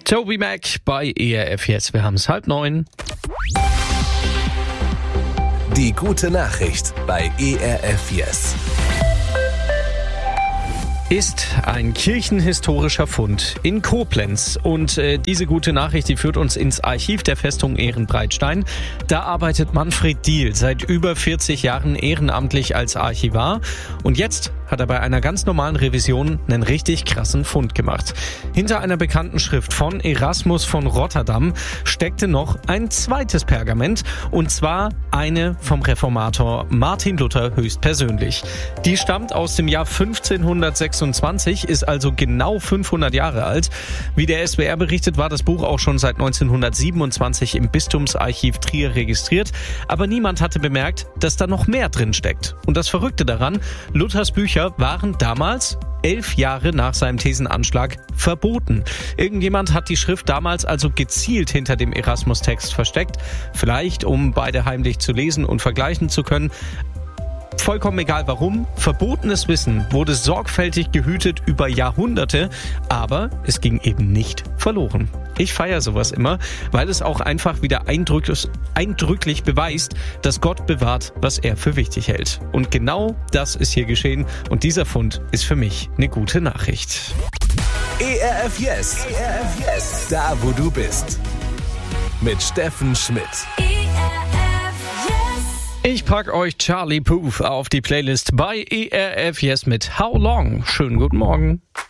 Toby Mac bei ERF jetzt. Wir haben es 8:30. Die gute Nachricht bei ERF Yes. Ist ein kirchenhistorischer Fund in Koblenz. Und diese gute Nachricht, die führt uns ins Archiv der Festung Ehrenbreitstein. Da arbeitet Manfred Diehl seit über 40 Jahren ehrenamtlich als Archivar. Und jetzt hat er bei einer ganz normalen Revision einen richtig krassen Fund gemacht. Hinter einer bekannten Schrift von Erasmus von Rotterdam steckte noch ein zweites Pergament, und zwar eine vom Reformator Martin Luther höchstpersönlich. Die stammt aus dem Jahr 1526, ist also genau 500 Jahre alt. Wie der SWR berichtet, war das Buch auch schon seit 1927 im Bistumsarchiv Trier registriert, aber niemand hatte bemerkt, dass da noch mehr drin steckt. Und das Verrückte daran, Luthers Bücher waren damals 11 Jahre nach seinem Thesenanschlag verboten. Irgendjemand hat die Schrift damals also gezielt hinter dem Erasmus-Text versteckt, vielleicht um beide heimlich zu lesen und vergleichen zu können. Vollkommen egal warum, verbotenes Wissen wurde sorgfältig gehütet über Jahrhunderte, aber es ging eben nicht verloren. Ich feiere sowas immer, weil es auch einfach wieder eindrücklich beweist, dass Gott bewahrt, was er für wichtig hält. Und genau das ist hier geschehen, und dieser Fund ist für mich eine gute Nachricht. ERF Yes. ERF Yes. Da, wo du bist. Mit Steffen Schmidt. Ich pack euch Charlie Puth auf die Playlist bei ERF Yes mit How Long. Schönen guten Morgen.